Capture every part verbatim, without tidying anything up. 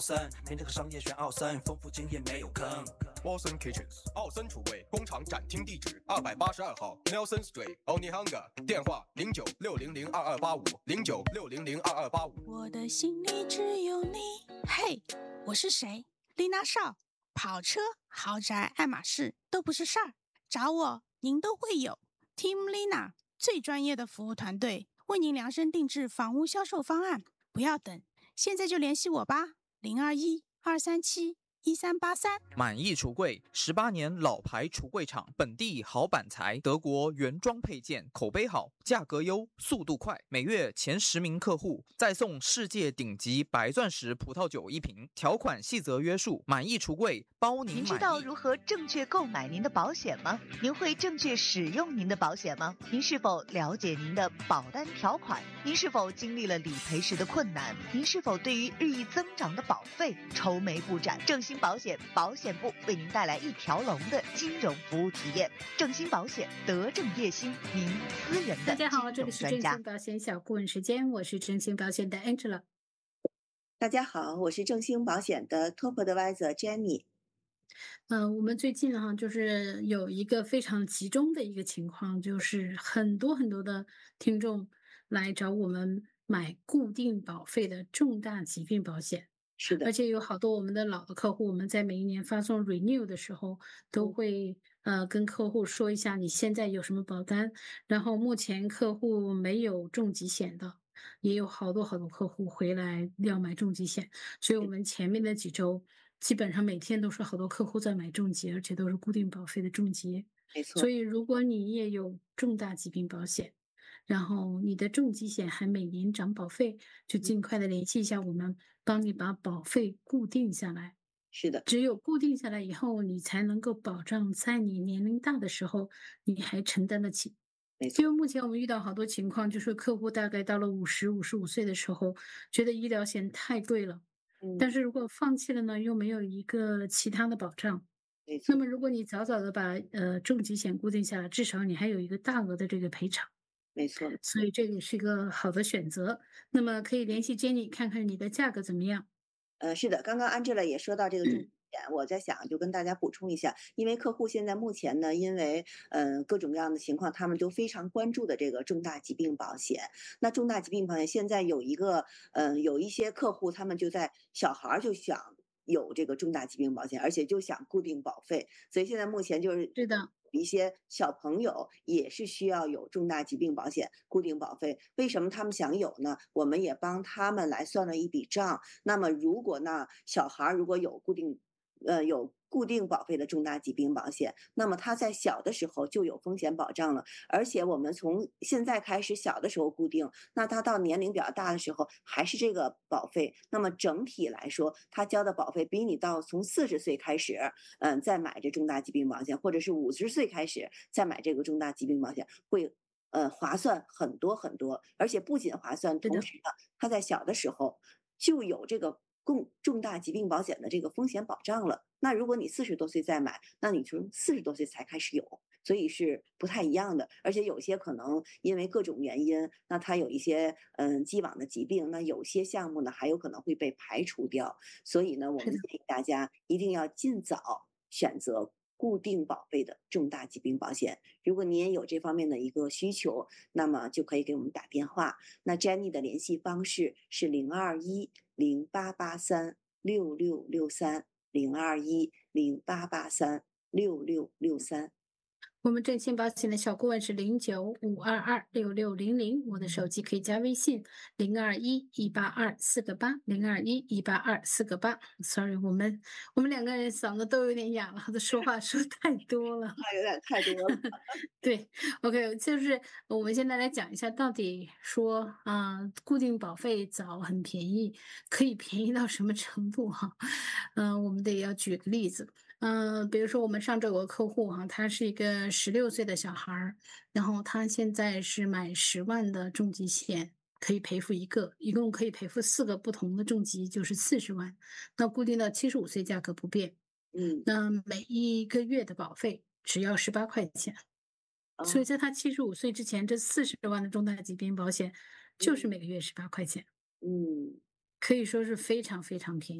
天天和商业选奥森，丰富经验没有坑。 Watson Kitchens 奥森厨卫工厂展厅地址二百八十二号 Nelson Street Onehunga， 电话零九六零零二二八五零九六零零二二八五。 我的心里只有你。嘿，我是谁？丽娜少。跑车、豪宅、爱马仕都不是事儿，找我您都会有。Team Lina 最专业的服务团队，为您量身定制房屋销售方案。不要等，现在就联系我吧，零二一二三七一三八三。 满意橱柜，十八年老牌橱柜厂，本地好板材，德国原装配件，口碑好，价格优，速度快，每月前十名客户再送世界顶级白钻石葡萄酒一瓶，条款细则约束。满意橱柜，包您满意。 您知道如何正确购买您的保险吗？您会正确使用您的保险吗？您是否了解您的保单条款？您是否经历了理赔时的困难？您是否对于日益增长的保费愁眉不展？正兴保险保险部为您带来一条龙的金融服务体验。正兴保险，德正业兴，您私人的大家好，这里是专家。 正兴保险小顾问时间，我是正兴保险的 Angela。 大家好，我是正兴保险的 Top Advisor Jenny。 嗯、呃，我们最近哈、啊，就是有一个非常集中的一个情况，就是很多很多的听众来找我们买固定保费的重大疾病保险。 是的， 而且有好多我们的老的客户，我们在每一年发送 renew 的时候，都会呃跟客户说一下你现在有什么保单，然后目前客户没有重疾险的，也有好多好多客户回来要买重疾险，所以我们前面的几周基本上每天都是好多客户在买重疾，而且都是固定保费的重疾。 没错。 所以如果你也有重大疾病保险，然后你的重疾险还每年涨保费，就尽快的联系一下我们，帮你把保费固定下来。 是的， 只有固定下来以后，你才能够保障在你年龄大的时候，你还承担得起。 没错。 因为目前我们遇到好多情况，就是客户大概到了五十、五十五岁的时候，觉得医疗险太贵了， 嗯， 但是如果放弃了呢，又没有一个其他的保障。 没错。 那么如果你早早的把呃重疾险固定下来，至少你还有一个大额的这个赔偿。 没错， 所以这个是一个好的选择。那么可以联系 Jenny 看看你的价格怎么样。 呃，是的，刚刚 Angela 也说到这个重点，我在想就跟大家补充一下，因为客户现在目前呢，因为呃各种各样的情况，他们都非常关注的这个重大疾病保险。那重大疾病保险现在有一个呃有一些客户，他们就在小孩儿就想有这个重大疾病保险，而且就想固定保费，所以现在目前就是是的。 一些小朋友也是需要有重大疾病保险固定保费。为什么他们想有呢？我们也帮他们来算了一笔账。那么如果呢，小孩如果有固定呃有固定保费的重大疾病保险，那么他在小的时候就有风险保障了，而且我们从现在开始小的时候固定，那他到年龄比较大的时候还是这个保费，那么整体来说他交的保费比你到从四十岁开始嗯再买这重大疾病保险，或者是五十岁开始再买这个重大疾病保险会呃划算很多很多，而且不仅划算，同时呢他在小的时候就有这个共重大疾病保险的这个风险保障了。那如果你四十多岁再买，那你从四十多岁才开始有，所以是不太一样的。而且有些可能因为各种原因，那它有一些嗯既往的疾病，那有些项目呢还有可能会被排除掉。所以呢，我们建议大家一定要尽早选择固定保费的重大疾病保险。如果你也有这方面的一个需求，那么就可以给我们打电话。那 Jenny 的联系方式是零二一零八八三六六六三。零二一零八八三六六六三。 我们正兴保险的小顾问是零九五二二六六零零，我的手机可以加微信零二一一八二四个八零二一一八二四个八。Sorry， 我们我们两个人嗓子都有点哑了，说话说太多了， 有点太多了。 对 ，OK， 就是我们现在来讲一下，到底说啊、呃，固定保费早很便宜，可以便宜到什么程度哈？嗯、呃，我们得要举个例子。嗯、呃，比如说我们上周有个客户哈，他是一个十六岁的小孩儿，然后他现在是买十万的重疾险，可以赔付一个，一共可以赔付四个不同的重疾，就是四十万。那固定到七十五岁价格不变， 嗯， 那每一个月的保费只要十八块钱。 哦、 所以在他七十五岁之前，这四十万的重大疾病保险就是每个月十八块钱， 嗯， 可以说是非常非常便宜。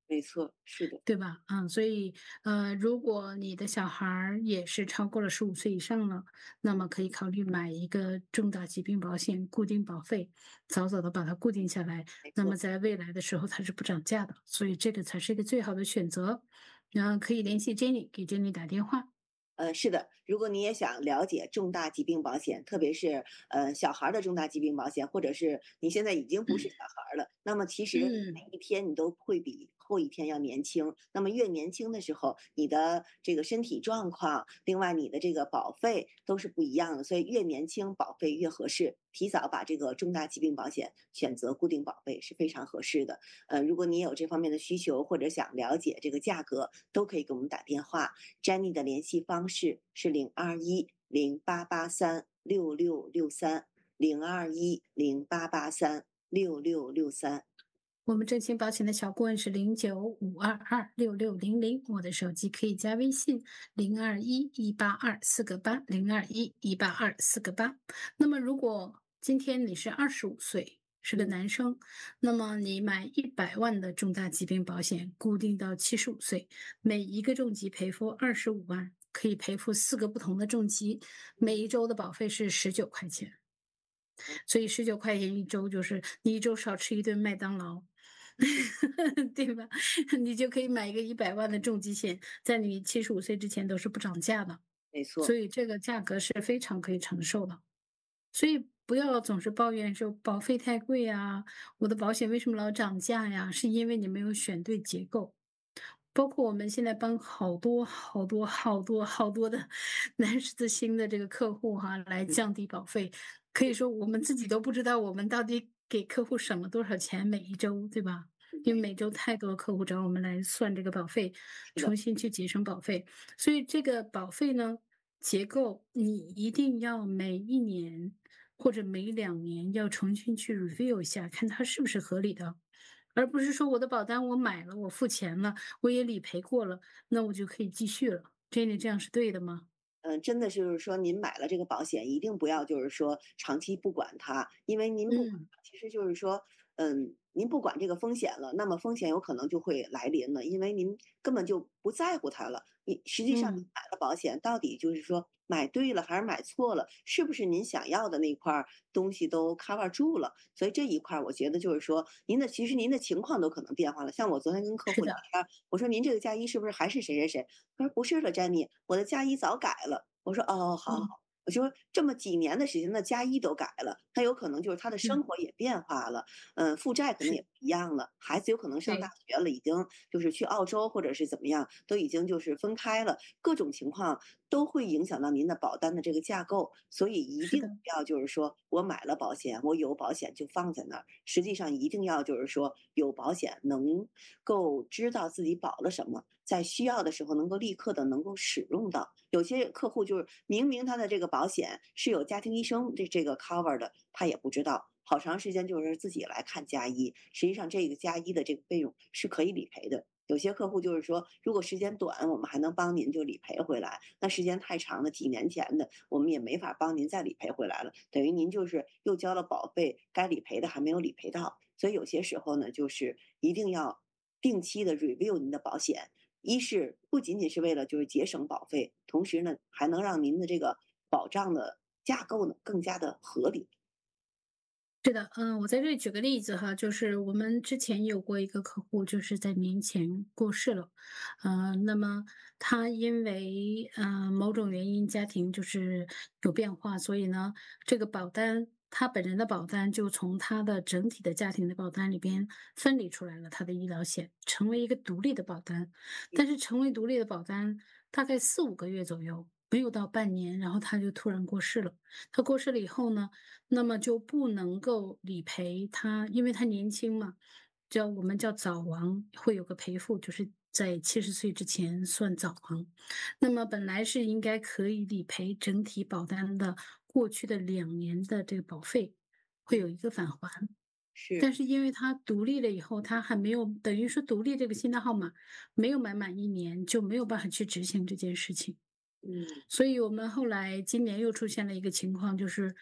没错，是的。 对吧？嗯，所以呃，如果你的小孩儿也是超过了十五岁以上了，那么可以考虑买一个重大疾病保险固定保费，早早的把它固定下来， 没错。 那么在未来的时候它是不涨价的，所以这个才是一个最好的选择。然后可以联系 Jenny，给 Jenny 打电话。 呃，是的，如果你也想了解重大疾病保险，特别是呃小孩儿的重大疾病保险，或者是你现在已经不是小孩儿了，那么其实嗯， 每一天你都会比后一天要年轻。那么越年轻的时候，你的这个身体状况，另外你的这个保费都是不一样的，所以越年轻保费越合适。提早把这个重大疾病保险选择固定保费是非常合适的。呃，如果你有这方面的需求或者想了解这个价格，都可以给我们打电话。Jenny 的联系方式是零二一零八八三六六六三零二一零八八三六六六三。 我们正鑫保险的小顾问是零九五二二六六零零，我的手机可以加微信零二一一八二四个八零二一一八二四个八。那么如果今天你是二十五岁，是个嗯男生，那么你买一百万的重大疾病保险，固定到七十五岁，每一个重疾赔付二十五万，可以赔付四个不同的重疾，每一周的保费是十九块钱。所以十九块钱一周，就是你一周少吃一顿麦当劳，对吧？你就可以买一个一百万的重疾险，在你七十五岁之前都是不涨价的， 没错。 所以这个价格是非常可以承受的。所以不要总是抱怨说保费太贵啊，我的保险为什么老涨价呀？是因为你没有选对结构。包括我们现在帮好多好多好多好多的男士的新的这个客户哈，来降低保费，可以说我们自己都不知道我们到底给客户省了多少钱每一周，对吧？因为每周太多客户找我们来算这个保费， 是的。 重新去节省保费，所以这个保费呢，结构你一定要每一年或者每两年要重新去 review 一下，看它是不是合理的。而不是说我的保单我买了，我付钱了，我也理赔过了，那我就可以继续了。Jenny 这样是对的吗？ 嗯，真的是就是说您买了这个保险，一定不要就是说长期不管它，因为您不管嗯， 它，其实就是说，嗯，您不管这个风险了，那么风险有可能就会来临了，因为您根本就不在乎它了。你实际上你嗯， 买了保险，到底就是说买对了还是买错了，是不是您想要的那块儿东西都 cover 住了？所以这一块儿，我觉得就是说，您的其实您的情况都可能变化了。像我昨天跟客是的， 户聊天儿，我说您这个嫁衣是不是还是谁谁谁？他说不是了，Jenny，我的嫁衣早改了。我说哦，好嗯， 好。我说这么几年的时间，那嫁衣都改了，他有可能就是他的生嗯， 活也变化了，嗯，负债可能也是， 不一样了，孩子有可能上大对， 学了，已经就是去澳洲或者是怎么样，都已经就是分开了，各种情况都会影响到您的保单的这个架构，所以一是的， 定不要就是说我买了保险，我有保险就放在那儿，实际上一定要就是说有保险能够知道自己保了什么，在需要的时候能够立刻的能够使用到。有些客户就是明明他的这个保险是有家庭医生这这个 cover 的，他也不知道。好长时间就是自己来看加医，实际上这个加医的这个费用是可以理赔的。有些客户就是说，如果时间短，我们还能帮您就理赔回来；那时间太长了，几年前的，我们也没法帮您再理赔回来了。等于您就是又交了保费，该理赔的还没有理赔到。所以有些时候呢，就是一定要定期的 review 您的保险。一是不仅仅是为了就是节省保费，同时呢还能让您的这个保障的架构呢更加的合理。 是的，嗯，我在这里举个例子哈，就是我们之前有过一个客户，就是在年前过世了，呃，那么他因为呃某种原因家庭就是有变化，所以呢，这个保单他本人的保单就从他的整体的家庭的保单里边分离出来了，他的医疗险成为一个独立的保单，但是成为独立的保单大概四五个月左右，没有到半年，然后他就突然过世了。他过世了以后呢，那么就不能够理赔他，因为他年轻嘛，叫我们叫早亡，会有个赔付，就是在七十岁之前算早亡。那么本来是应该可以理赔整体保单的过去的两年的这个保费，会有一个返还。 是。 但是因为他独立了以后，他还没有等于说独立这个新的号码没有满满一年，就没有办法去执行这件事情。 嗯。 所以我们后来今年又出现了一个情况，就是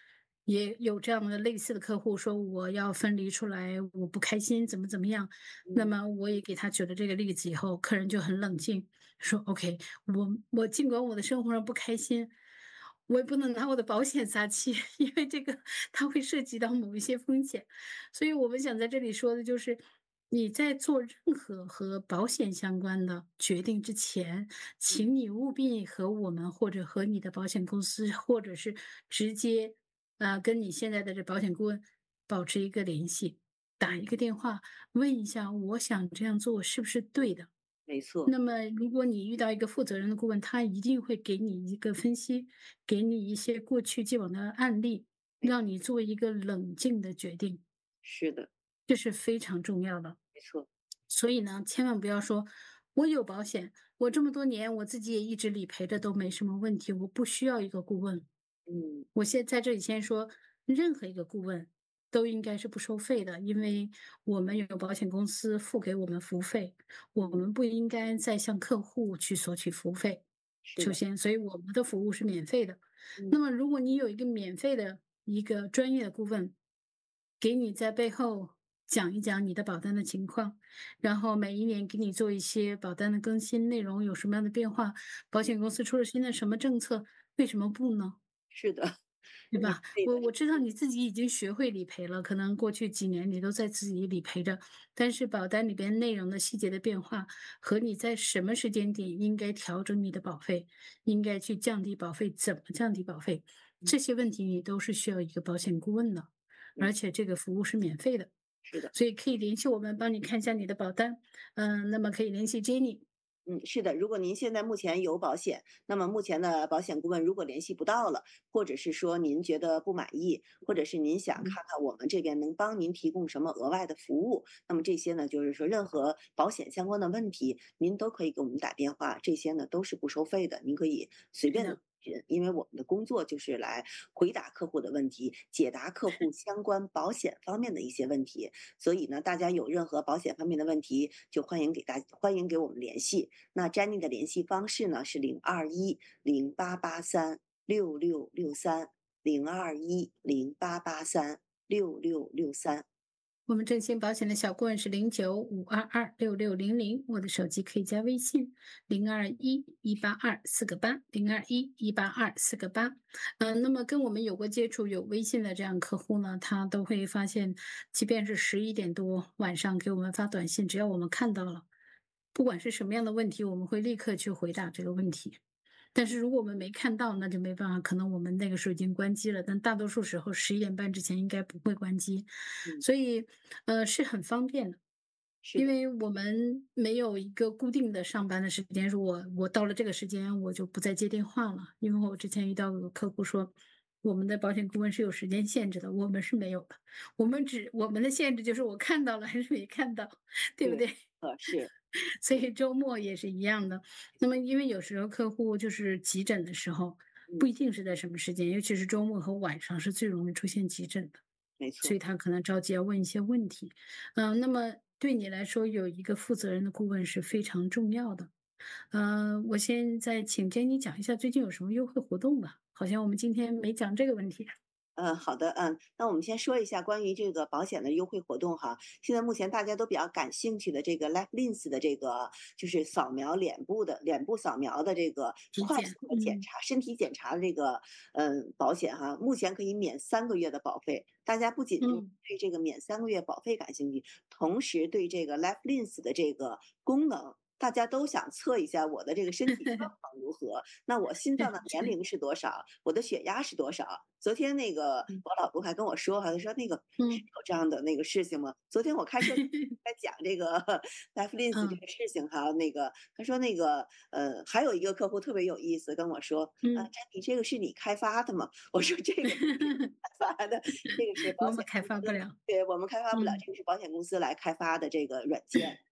也有这样的类似的客户说我要分离出来，我不开心，怎么怎么样。那嗯么我也给他举了这个例子以后，客人就很冷静，说 OK，我我尽管我的生活上不开心，我也不能拿我的保险撒气，因为这个它会涉及到某一些风险。所以我们想在这里说的就是，你在做任何和保险相关的决定之前，请你务必和我们或者和你的保险公司，或者是直接啊、跟你现在的这保险顾问保持一个联系，打一个电话问一下，我想这样做是不是对的？ 没错， 那么，如果你遇到一个负责任的顾问，他一定会给你一个分析，给你一些过去既往的案例，让你做一个冷静的决定， 是的， 这是非常重要的。 没错， 所以呢，千万不要说我有保险，我这么多年我自己也一直理赔着都没什么问题，我不需要一个顾问。 嗯我现在这里先说，任何一个顾问都应该是不收费的，因为我们有保险公司付给我们服务费，我们不应该再向客户去索取服务费。 是的， 首先，所以我们的服务是免费的。 嗯那么，如果你有一个免费的一个专业的顾问，给你在背后讲一讲你的保单的情况，然后每一年给你做一些保单的更新，内容有什么样的变化，保险公司出了新的什么政策，为什么不呢？ 是的， 对吧？ 对的， 我我知道你自己已经学会理赔了，可能过去几年你都在自己理赔着，但是保单里边内容的细节的变化和你在什么时间点应该调整你的保费，应该去降低保费，怎么降低保费，这些问题你都是需要一个保险顾问的，而且这个服务是免费的， 是的。 所以可以联系我们帮你看一下你的保单，嗯，那么可以联系 Jenny。 嗯，是的，如果您现在目前有保险，那么目前的保险顾问如果联系不到了，或者是说您觉得不满意，或者是您想嗯看看我们这边能帮您提供什么额外的服务，那么这些呢，就是说任何保险相关的问题，您都可以给我们打电话，这些呢都是不收费的，您可以随便是的的。因为我们的工作就是来回答客户的问题，解答客户相关保险方面的一些问题。所以呢，大家有任何保险方面的问题，就欢迎给大欢迎给我们联系。那 Jenny 的联系方式呢是零二一零八八三六六六三零二一零八八三六六六三。 我们正兴保险的小顾问是零九五二二六六零零，我的手机可以加微信零二一一八二四个八零二一一八二四个八。嗯，那么跟我们有过接触、有微信的这样客户呢，他都会发现，即便是十一点多晚上给我们发短信，只要我们看到了，不管是什么样的问题，我们会立刻去回答这个问题。但是如果我们没看到，那就没办法，可能我们那个时候已经关机了。但大多数时候十一点半之前应该不会关机， 嗯所以呃是很方便的。 是的， 因为我们没有一个固定的上班的时间，说我我到了这个时间我就不再接电话了。因为我之前遇到有客户说，我们的保险顾问是有时间限制的，我们是没有的。我们只我们的限制就是我看到了还是没看到，对不对？ 呃是， 所以周末也是一样的。那么因为有时候客户就是急诊的时候， 嗯不一定是在什么时间，尤其是周末和晚上是最容易出现急诊的。 没错所以，他可能着急要问一些问题。嗯、那么对你来说，有一个负责任的顾问是非常重要的。呃，我现在请 Jenny 讲一下最近有什么优惠活动吧。好像我们今天没讲这个问题。 嗯，好的，嗯，那我们先说一下关于这个保险的优惠活动哈。现在目前大家都比较感兴趣的这个 LifeLinks 的这个就是扫描脸部的脸部扫描的这个体检快速的检嗯查、身体检查的这个嗯保险哈，目前可以免三个月的保费。大家不仅就嗯对这个免三个月保费感兴趣，同时对这个 LifeLinks 的这个功能。大家都想测一下我的这个身体状况如何，那我心脏的年龄是多少，我的血压是多少？昨天那个嗯我老公还跟我说哈，他说那个嗯是有这样的那个事情吗？昨天我开车在讲这个 LifeLinks 这嗯个事情哈，那个他说那个呃还有一个客户特别有意思跟我说，啊， 嗯， 詹妮这个是你开发的吗？我说这个不是开发的，这个是保险我们开公司发不了。 对我们开发不了， 嗯这个是保险公司来开发的这个软件。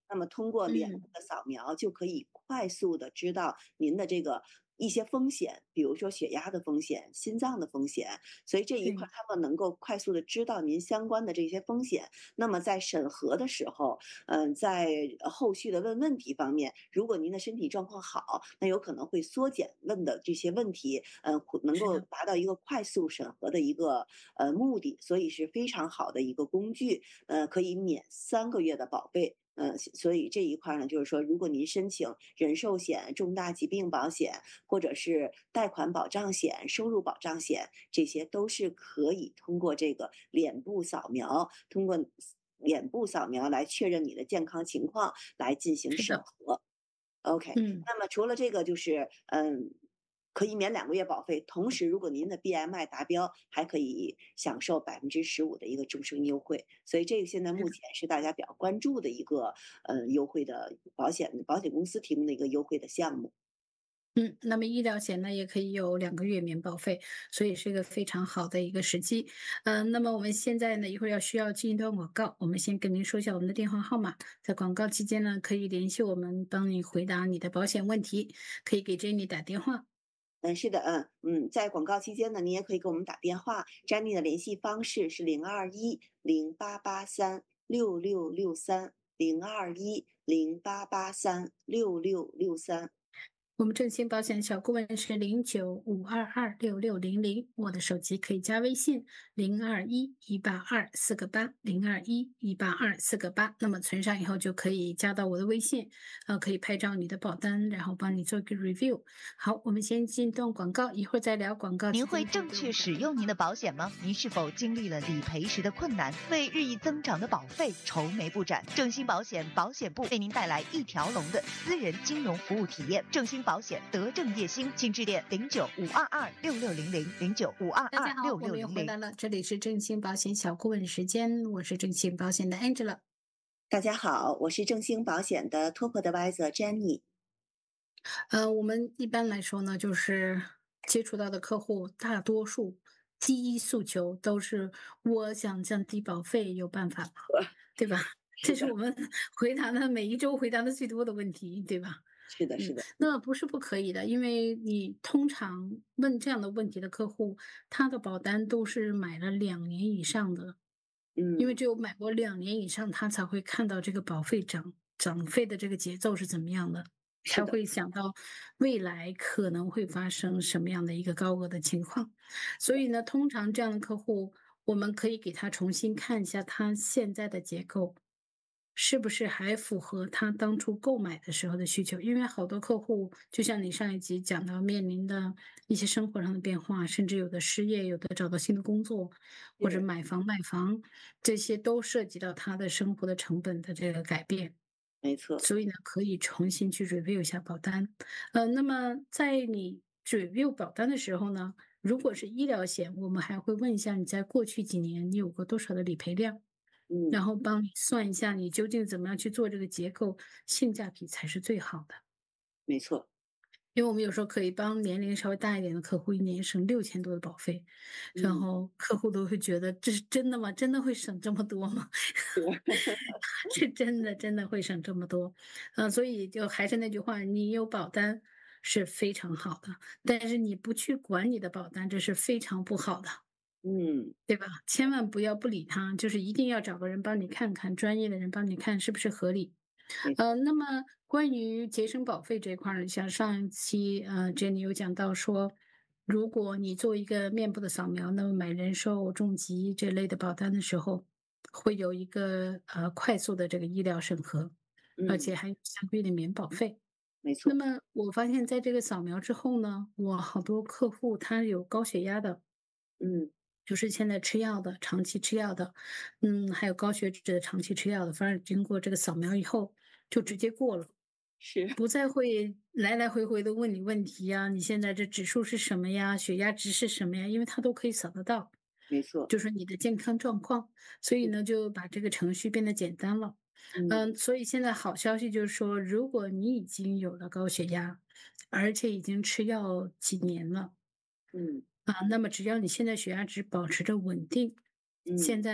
那么通过脸嗯部的扫描，就可以快速的知道您的这个一些风险，比如说血压的风险、心脏的风险，所以这一块对， 他们能够快速的知道您相关的这些风险。那么在审核的时候，嗯、在后续的问问题方面，如果您的身体状况好，那有可能会缩减问的这些问题，嗯、呃，能够是的， 达到一个快速审核的一个呃目的，所以是非常好的一个工具，呃，可以免三个月的保费。嗯，所以这一块呢，就是说，如果您申请人寿险、重大疾病保险，或者是贷款保障险、收入保障险，这些都是可以通过这个脸部扫描，通过脸部扫描来确认你的健康情况，来进行是的， 审核。OK， 嗯。 那么除了这个，就是嗯，可以免两个月保费，同时如果您的 B M I 达标，还可以享受百分之十五的一个终身优惠。所以这个现在目前是大家比较关注的一个呃优惠的保险保险公司提供的一个优惠的项目。 嗯，那么医疗险呢也可以有两个月免保费，所以是一个非常好的一个时机。嗯、那么我们现在呢一会儿要需要进一段广告，我们先跟您说一下我们的电话号码，在广告期间呢可以联系我们，帮你回答你的保险问题，可以给 Jenny 打电话。 嗯，是的，嗯嗯，在广告期间呢，你也可以给我们打电话，Jenny 的联系方式是零二一零八八三六六六三零二一零八八三六六六三。 我们正兴保险小顾问是零九五二二六六零零，我的手机可以加微信零二一一八二四个八零二一一八二四个八，那么存上以后就可以加到我的微信，呃，可以拍照你的保单，然后帮你做一个 review。好，我们先进段广告，一会儿再聊广告。 您会正确使用您的保险吗？您是否经历了理赔时的困难，为日益增长的保费愁眉不展？正兴保险保险部为您带来一条龙的私人金融服务体验。正兴保险德正叶兴，请致电零九五二二六六零零零九五二二大家好，我们又六六零零。 回来了，这里是正兴保险小顾问时间，我是正兴保险的 Angela。 大家好，我是正兴保险的 Top Advisor Jenny。 呃，我们一般来说呢，就是接触到的客户，大多数第一诉求都是我想降低保费，有办法吗？对吧？这是的， 是我们回答的每一周回答的最多的问题，对吧？ 是的，是嗯， 的， 那不是不可以的，因为你通常问这样的问题的客户，他的保单都是买了两年以上的，因为嗯， 只有买过两年以上，他才会看到这个保费涨涨费的这个节奏是怎么样的， 是的， 才会想到未来可能会发生什么样的一个高额的情况。所以呢，通常这样的客户，我们可以给他重新看一下他现在的结构，是不是还符合他当初购买的时候的需求？因为好多客户，就像你上一集讲到，面临的一些生活上的变化，甚至有的失业，有的找到新的工作，或者是， 买房卖房，这些都涉及到他的生活的成本的这个改变。 没错， 所以呢，可以重新去 review 一下保单。呃，那么在你 review 保单的时候呢，如果是医疗险，我们还会问一下你在过去几年你有过多少的理赔量。 嗯， 然后帮你算一下你究竟怎么样去做这个结构，性价比才是最好的。 没错， 因为我们有时候可以帮年龄稍微大一点的客户一年省六千多的保费，然嗯， 后客户都会觉得这是真的吗？真的会省这么多吗？是真的，真的会省这么多。嗯、所以就还是那句话，你有保单是非常好的，但是你不去管你的保单，这是非常不好的。 嗯， 对吧？千万不要不理他，就是一定要找个人帮你看看，专业的人帮你看是不是合理。 没错， 呃，那么关于节省保费这一块儿呢，像上一期呃 Jenny 有讲到说，如果你做一个面部的扫描，那么买人寿、重疾这类的保单的时候，会有一个呃快速的这个医疗审核，而嗯， 且还有三个月的免保费。 没错， 那么我发现在这个扫描之后呢，我好多客户他有高血压的。 嗯， 就是现在吃药的，长期吃药的，嗯，还有高血脂的长期吃药的，反正经过这个扫描以后，就直接过了， 是， 不再会来来回回的问你问题呀，你现在这指数是什么呀？血压值是什么呀？因为它都可以扫得到， 没错， 就是你的健康状况，所以呢，就把这个程序变得简单了。 嗯， 嗯，所以现在好消息就是说，如果你已经有了高血压，而且已经吃药几年了。 嗯， 啊，那么只要你现在血压值保持着稳定， 嗯， 现在买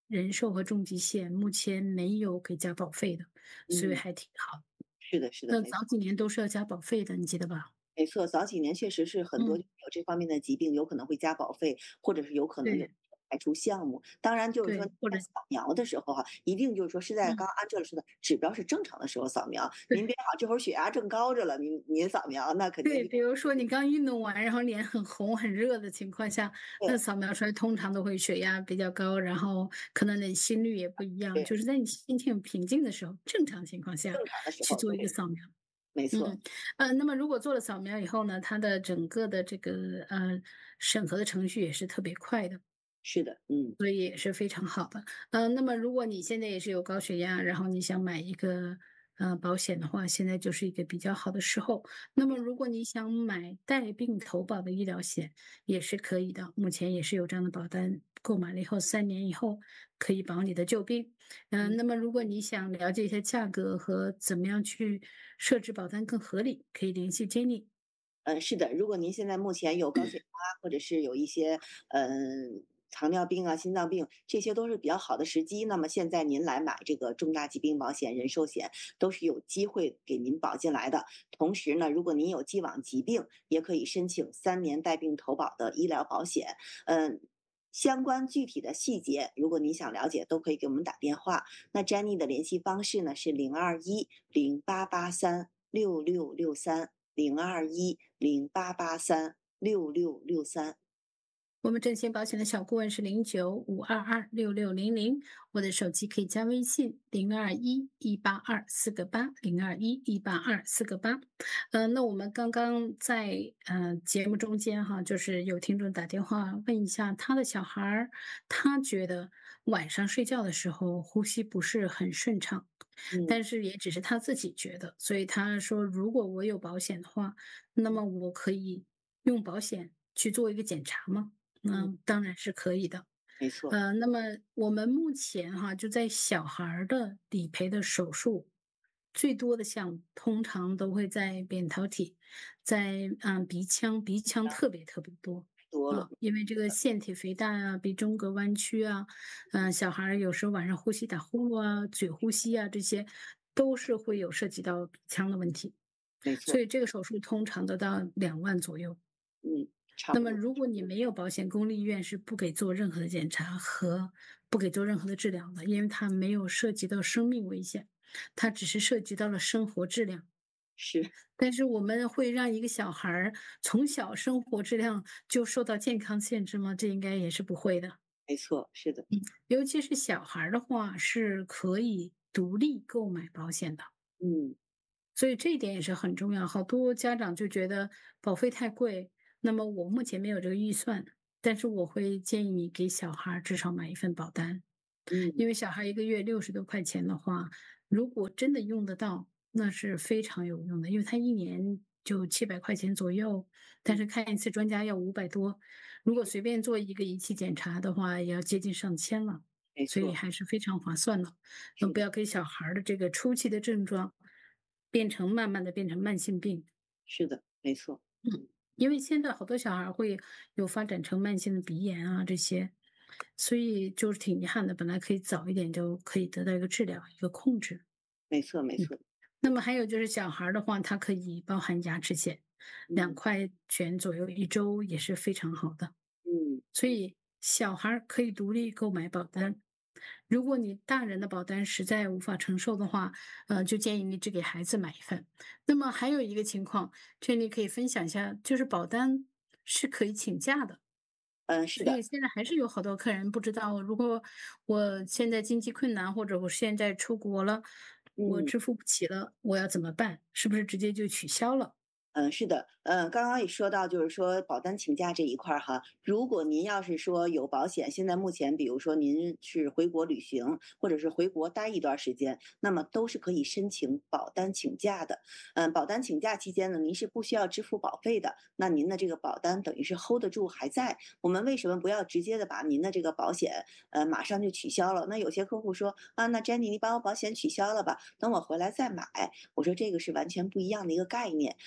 人寿和重疾险目前没有给加保费的，所以嗯， 还挺好。 是的，是的， 那没早几年都是要加保费的，你记得吧？ 没错，早几年确实是很多嗯， 有这方面的疾病，有可能会加保费，或者是有可能有对排除项目。当然，就是说对，或者在扫描的时候哈、一定就是说是在刚嗯， 刚按照说的指标是正常的时候扫描。您对。 别好这会儿血压正高着了，您您扫描，那肯定对， 就比如说你刚运动完，然后脸很红很热的情况下，那对扫描出来通常都会血压比较高，然后可能你心率也不一样， 对， 就是在你心情平静的时候，正常情况下正常的时去做一个候对， 扫描。 没错， 嗯，呃，那么如果做了扫描以后呢，它的整个的这个呃审核的程序也是特别快的。 是的，嗯所以也是非常好的。呃，那么如果你现在也是有高血压，然后你想买一个呃保险的话，现在就是一个比较好的时候。那么如果你想买带病投保的医疗险，也是可以的。目前也是有这样的保单，购买了以后三年以后可以保你的旧病。嗯、 嗯那么如果你想了解一下价格和怎么样去设置保单更合理，可以联系 Jenny。 嗯，是的。如果您现在目前有高血压，或者是有一些嗯。糖尿病啊、心脏病，这些都是比较好的时机。那么现在您来买这个重大疾病保险、人寿险，都是有机会给您保进来的。同时呢，如果您有既往疾病，也可以申请三年带病投保的医疗保险。嗯，相关具体的细节，如果您想了解，都可以给我们打电话。那 Jenny 的联系方式呢是零二一零八八三六六六三零二一零八八三六六六三。 我们正险保险的小顾问是零九五二二六六零零，我的手机可以加微信零二一一八二四个八零二一一八二四个八。呃，那我们刚刚在呃节目中间哈，就是有听众打电话问一下他的小孩儿，他觉得晚上睡觉的时候呼吸不是很顺畅， 嗯但是也只是他自己觉得，所以他说如果我有保险的话，那么我可以用保险去做一个检查吗？ 嗯， 嗯，当然是可以的。 没错， 呃，那么我们目前哈，就在小孩儿的理赔的手术，最多的项目通常都会在扁桃体，在嗯鼻腔，鼻腔特别特别多多了， 啊，因为这个腺体肥大啊，鼻中隔弯曲啊，嗯、小孩儿有时候晚上呼吸打呼噜啊，嘴呼吸啊，这些都是会有涉及到鼻腔的问题， 没错， 所以这个手术通常都到两万左右。 嗯，差那么， 不多， 如果你没有保险，公立医院是不给做任何的检查和不给做任何的治疗的，因为它没有涉及到生命危险，它只是涉及到了生活质量。 是， 但是我们会让一个小孩儿从小生活质量就受到健康限制吗？这应该也是不会的。 没错，是的， 尤其是小孩儿的话，是可以独立购买保险的。 嗯所以这一点也是很重要。好多家长就觉得保费太贵，那么我目前没有这个预算，但是我会建议你给小孩儿至少买一份保单， 嗯， 因为小孩一个月六十多块钱的话，如果真的用得到，那是非常有用的，因为他一年就七百块钱左右，但是看一次专家要五百多，如果随便做一个仪器检查的话，也要接近上千了。 没所以错， 还是非常划算的。那是的， 不要给小孩儿的这个初期的症状变成慢慢的变成慢性病， 是的，没错， 因为现在好多小孩儿会有发展成慢性的鼻炎啊这些，所以就是挺遗憾的。本来可以早一点就可以得到一个治疗、一个控制。 没错，没错， 那么还有就是小孩儿的话，它可以包含牙齿险，两嗯块钱左右一周也是非常好的。 嗯， 所以小孩儿可以独立购买保单。如果你大人的保单实在无法承受的话，呃，就建议你只给孩子买一份。那么还有一个情况，这里可以分享一下，就是保单是可以请假的。 嗯，是的， 所以现在还是有好多客人不知道，如果我现在经济困难，或者我现在出国了，我嗯。 支付不起了，我要怎么办？是不是直接就取消了？ 嗯，是的，嗯，刚刚也说到，就是说保单请假这一块儿哈，如果您要是说有保险，现在目前比如说您是回国旅行，或者是回国待一段时间，那么都是可以申请保单请假的。嗯，保单请假期间呢，您是不需要支付保费的，那您的这个保单等于是 hold 得住还在。我们为什么不要直接的把您的这个保险，呃，马上就取消了？那有些客户说啊，那 Jenny 你把我保险取消了吧，等我回来再买。我说这个是完全不一样的一个概念。当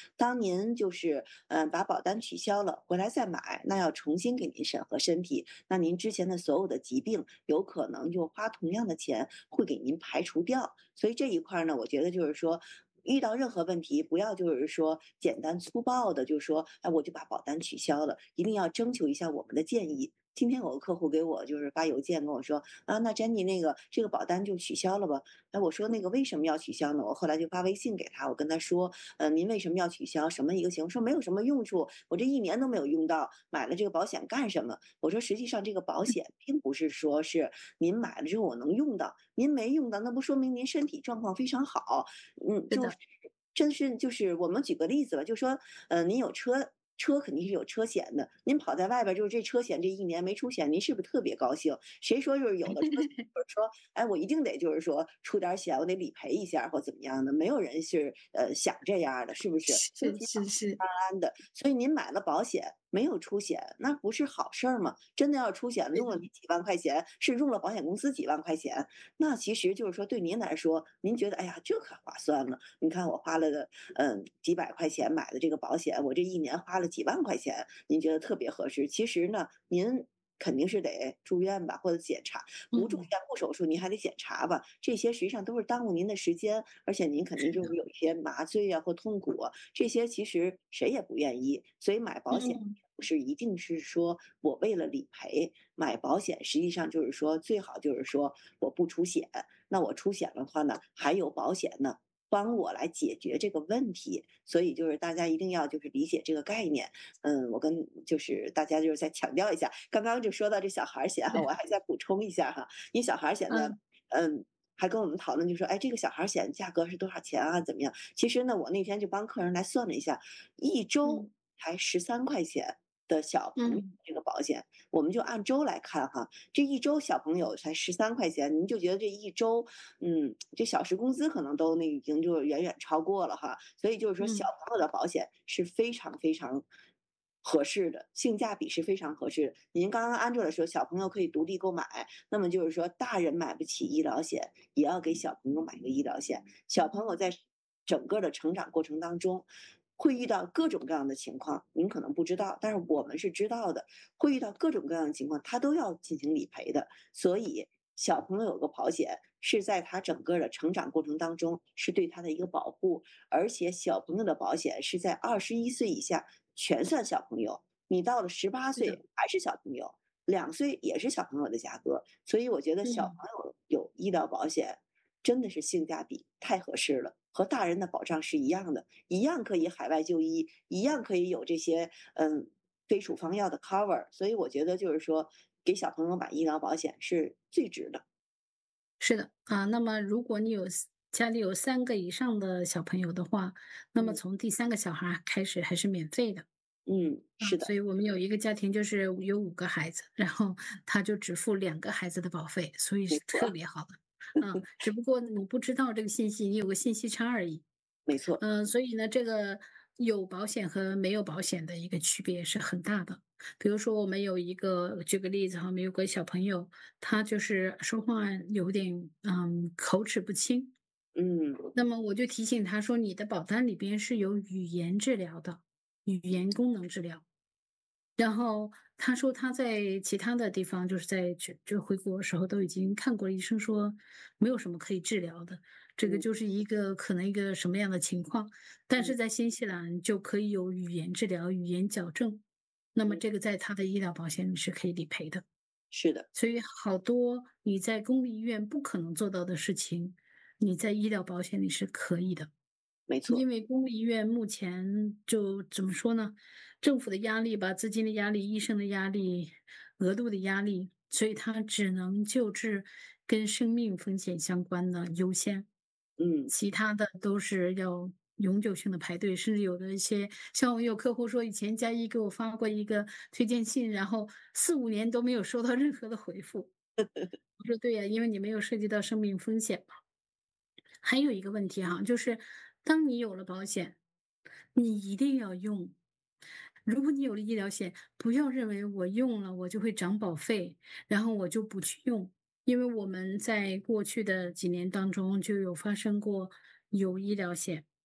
您就是嗯、呃把保单取消了，回来再买，那要重新给您审核身体，那您之前的所有的疾病有可能就花同样的钱会给您排除掉。所以这一块儿呢，我觉得就是说。遇到任何问题，不要就是说简单粗暴的就说，哎，我就把保单取消了，一定要征求一下我们的建议。今天有个客户给我就是发邮件跟我说，啊，那 Jenny 那个这个保单就取消了吧？哎，我说那个为什么要取消呢？我后来就发微信给他，我跟他说，呃，您为什么要取消？什么一个情况？说没有什么用处，我这一年都没有用到，买了这个保险干什么？我说实际上这个保险并不是说是您买了之后我能用到，您没用到，那不说明您身体状况非常好，嗯， 是的就是真是就是我们举个例子吧，就说，呃，您有车。车肯定是有车险的，您跑在外边，就是这车险这一年没出险，您是不是特别高兴？谁说就是有的车险，或者说，哎，我一定得就是说出点险，我得理赔一下或怎么样的？没有人是呃想这样的，是不是？ 是是是， 安安的，所以您买了保险没有出险，那不是好事儿吗？真的要出险，用了你几万块钱，是用了保险公司几万块钱，那其实就是说对您来说，您觉得哎呀这可划算了。你看我花了的嗯几百块钱买的这个保险，我这一年花了几万块钱，您觉得特别合适。其实呢，您。肯定是得住院吧，或者检查，不住院不手术，您还得检查吧，这些实际上都是耽误您的时间，而且您肯定就是有一些麻醉啊或痛苦啊，这些其实谁也不愿意，所以买保险不是一定是说我为了理赔，买保险实际上就是说最好就是说我不出险，那我出险的话呢，还有保险呢。帮我来解决这个问题，所以就是大家一定要就是理解这个概念。嗯，我跟就是大家就是再强调一下，刚刚就说到这小孩险哈，我还再补充一下哈，因为小孩险呢，嗯。还跟我们讨论，就说，哎，这个小孩险价格是多少钱啊？怎么样？其实呢，我那天就帮客人来算了一下，一周才十三块钱的小朋友这个保险，我们就按周来看哈，这一周小朋友才十三块钱，您就觉得这一周，嗯，这小时工资可能都那已经就远远超过了哈，所以就是说小朋友的保险是非常非常。合适的性价比是非常合适的。您刚刚安卓的说，小朋友可以独立购买，那么就是说，大人买不起医疗险，也要给小朋友买个医疗险。小朋友在整个的成长过程当中，会遇到各种各样的情况，您可能不知道，但是我们是知道的，会遇到各种各样的情况，他都要进行理赔的。所以，小朋友有个保险，是在他整个的成长过程当中，是对他的一个保护，而且小朋友的保险是在二十一岁以下。全算小朋友，你到了十八岁还是小朋友，两岁也是小朋友的价格，所以我觉得小朋友有医疗保险真的是性价比太合适了，和大人的保障是一样的，一样可以海外就医，一样可以有这些嗯非处方药的 cover， 所以我觉得就是说给小朋友买医疗保险是最值的。 是的啊，那么如果你有家里有三个以上的小朋友的话，那么从第三个小孩开始还是免费的。 嗯，是的。 所以我们有一个家庭就是有五个孩子，然后他就只付两个孩子的保费，所以是特别好的。嗯，只不过你不知道这个信息，你有个信息差而已。 没错。 嗯，所以呢，这个有保险和没有保险的一个区别是很大的。比如说，我们有一个举个例子哈，我们有个小朋友，他就是说话有点嗯口齿不清。 嗯， 那么我就提醒他说，你的保单里边是有语言治疗的，语言功能治疗。然后他说他在其他的地方，就是在就就回国的时候都已经看过医生，说没有什么可以治疗的，这个就是一个可能一个什么样的情况。但是在新西兰就可以有语言治疗、语言矫正，那么这个在他的医疗保险里是可以理赔的。 是的， 所以好多你在公立医院不可能做到的事情，你在医疗保险里是可以的。 没错。 因为公立医院目前就怎么说呢？政府的压力吧，资金的压力、医生的压力、额度的压力，所以它只能救治跟生命风险相关的优先， 嗯， 其他的都是要永久性的排队，甚至有的一些像我有客户说，以前加一给我发过一个推荐信，然后四五年都没有收到任何的回复。我说对呀，因为你没有涉及到生命风险嘛。还有一个问题哈，就是当你有了保险，你一定要用。如果你有了医疗险，不要认为我用了我就会涨保费，然后我就不去用。因为我们在过去的几年当中就有发生过有医疗险，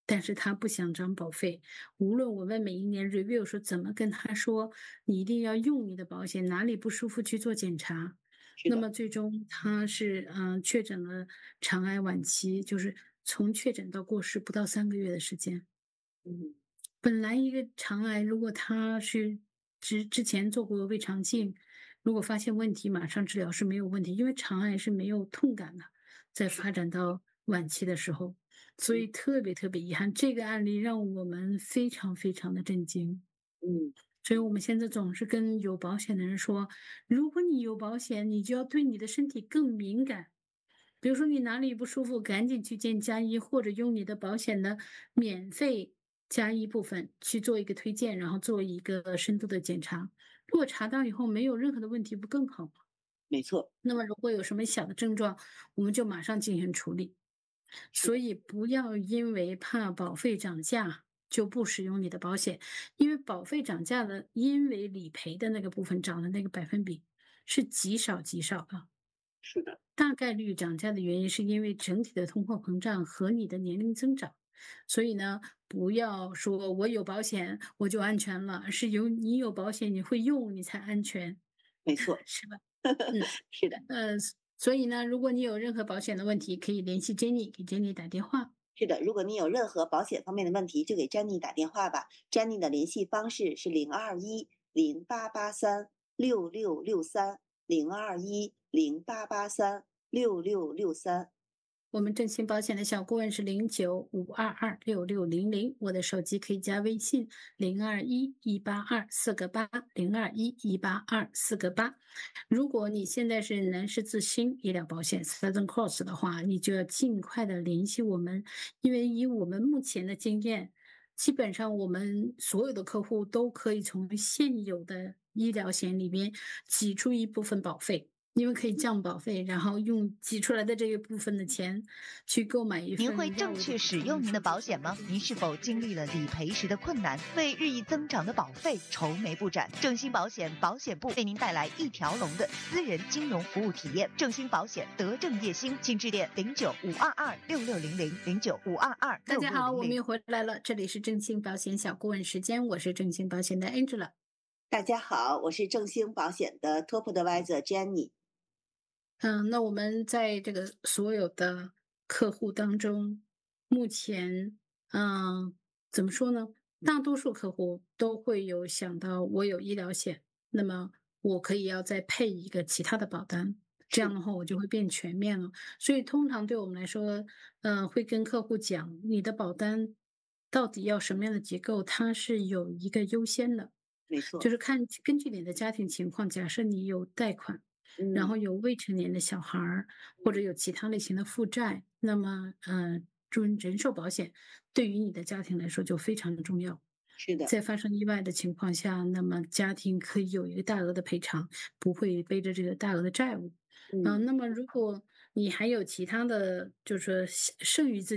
但是他不想涨保费。无论我们每一年 review 说怎么跟他说，你一定要用你的保险，哪里不舒服去做检查。那么最终他是嗯、呃、确诊了肠癌晚期，就是从确诊到过世不到三个月的时间。 嗯， 本来一个肠癌，如果他是之之前做过胃肠镜，如果发现问题，马上治疗是没有问题，因为肠癌是没有痛感的，在发展到晚期的时候，所以特别特别遗憾，这个案例让我们非常非常的震惊。 嗯， 所以我们现在总是跟有保险的人说，如果你有保险，你就要对你的身体更敏感。比如说你哪里不舒服，赶紧去见家医，或者用你的保险的免费家医部分去做一个推荐，然后做一个深度的检查。如果查到以后没有任何的问题，不更好吗？ 没错。 那么如果有什么小的症状，我们就马上进行处理。所以不要因为怕保费涨价就不使用你的保险，因为保费涨价的，因为理赔的那个部分涨的那个百分比是极少极少的。 是的。 大概率涨价的原因是因为整体的通货膨胀和你的年龄增长。所以呢，不要说我有保险我就安全了，而是有你有保险你会用你才安全。 没错。 是吧？嗯， 是的。 呃，所以呢，如果你有任何保险的问题，可以联系 Jenny， 给 Jenny 打电话。 是的，如果你有任何保险方面的问题，就给 Jenny 打电话吧。Jenny 的联系方式是零二一零八八三六六六三零二一零八八三六六六三。 我们正兴保险的小顾问是零九五二二六六零零，我的手机可以加微信零二一一八二四个八零二一一八二四个八。如果你现在是男士自新医疗保险 Southern Cross 的话，你就要尽快的联系我们，因为以我们目前的经验，基本上我们所有的客户都可以从现有的医疗险里面挤出一部分保费。因为可以降保费，然后用挤出来的这一部分的钱去购买一份。 您会正确使用您的保险吗？您是否经历了理赔时的困难，为日益增长的保费愁眉不展？正兴保险保险部为您带来一条龙的私人金融服务体验。正兴保险德正叶兴，请致电零九五二二六六零零零九五二二六六零零。 大家好，我们又回来了，这里是正兴保险小顾问时间，我是正兴保险的 Angela。 大家好，我是正兴保险的 Top Advisor Jenny。 嗯，那我们在这个所有的客户当中，目前，嗯，怎么说呢？大多数客户都会有想到我有医疗险，那么我可以要再配一个其他的保单，这样的话我就会变全面了。所以通常对我们来说，嗯，会跟客户讲，你的保单到底要什么样的结构，它是有一个优先的， 没错。 就是看根据你的家庭情况，假设你有贷款。然后有未成年的小孩儿，或者有其他类型的负债，那么，呃，住人寿保险对于你的家庭来说就非常重要。 是的。 在发生意外的情况下，那么家庭可以有一个大额的赔偿，不会背着这个大额的债务。嗯、呃，那么如果你还有其他的，就是说剩余自